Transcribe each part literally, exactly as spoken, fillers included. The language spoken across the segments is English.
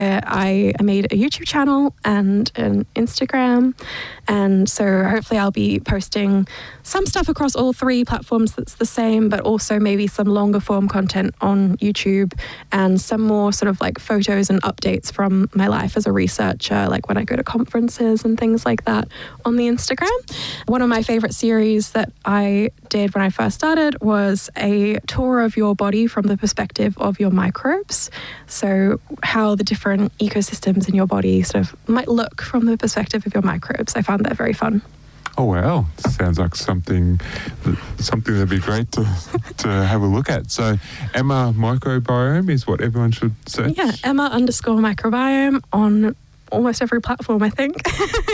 I made a YouTube channel and an Instagram, and so hopefully I'll be posting some stuff across all three platforms that's the same, but also maybe some longer form content on YouTube and some more sort of like photos and updates from my life as a researcher, like when I go to conferences and things like that on the Instagram. One of my favorite series that I did when I first started was a tour of your body from the perspective of your microbes. So how the different ecosystems in your body sort of might look from the perspective of your microbes. I found that very fun. Oh wow, sounds like something something that'd be great to, to have a look at. So Emma Microbiome is what everyone should search? Yeah, Emma underscore microbiome on almost every platform, I think.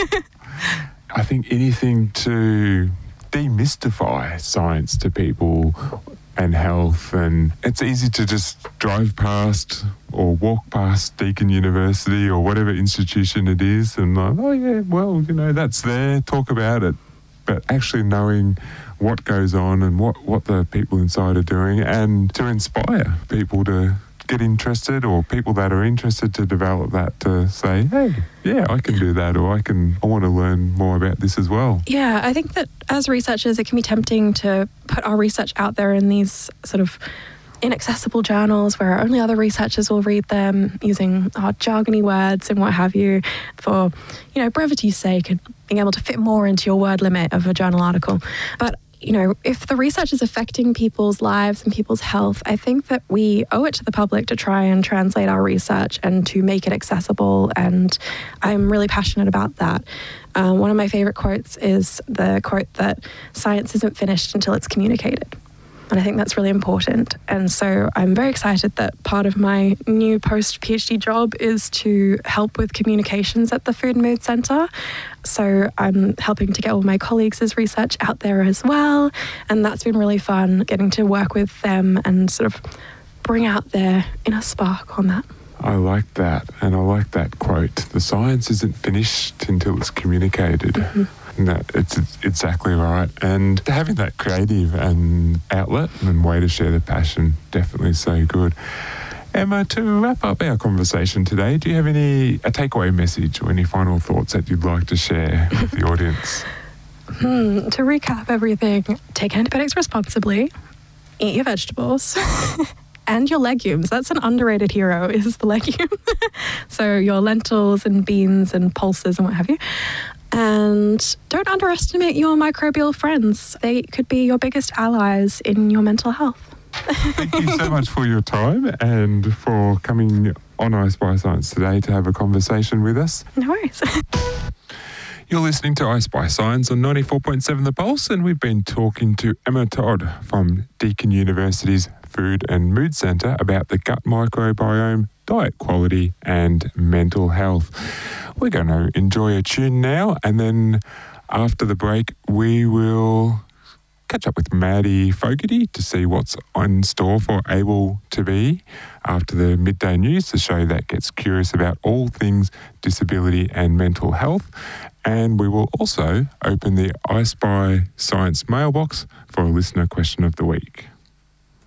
I think anything to demystify science to people and health, and it's easy to just drive past or walk past Deakin University or whatever institution it is and like, oh yeah, well, you know, that's there, talk about it. But actually knowing what goes on and what, what the people inside are doing, and to inspire people to get interested, or people that are interested to develop that, to say, hey, yeah, I can do that, or I can, I want to learn more about this as well. Yeah, I think that as researchers, it can be tempting to put our research out there in these sort of inaccessible journals where only other researchers will read them, using hard jargony words and what have you for, you know, brevity's sake and being able to fit more into your word limit of a journal article. But you know, if the research is affecting people's lives and people's health, I think that we owe it to the public to try and translate our research and to make it accessible. And I'm really passionate about that. Um, one of my favorite quotes is the quote that science isn't finished until it's communicated. And I think that's really important. And so I'm very excited that part of my new post-PhD job is to help with communications at the Food and Mood Centre. So I'm helping to get all my colleagues' research out there as well. And that's been really fun, getting to work with them and sort of bring out their inner spark on that. I like that. And I like that quote. The science isn't finished until it's communicated. Mm-hmm. No, it's, it's exactly right. And having that creative and outlet and way to share the passion, definitely so good. Emma, to wrap up our conversation today, do you have any a takeaway message or any final thoughts that you'd like to share with the audience? Hmm, to recap everything, take antibiotics responsibly, eat your vegetables, and your legumes. That's an underrated hero, is the legume. So your lentils and beans and pulses and what have you. And don't underestimate your microbial friends. They could be your biggest allies in your mental health. Thank you so much for your time and for coming on I Spy Science today to have a conversation with us. No worries. You're listening to I Spy Science on ninety-four point seven The Pulse, and we've been talking to Emma Todd from Deakin University's Food and Mood Centre about the gut microbiome, diet quality and mental health. We're going to enjoy a tune now, and then after the break we will catch up with Maddie Fogarty to see what's in store for Able to Be after the midday news, the show that gets curious about all things disability and mental health. And we will also open the I Spy Science mailbox for a listener question of the week.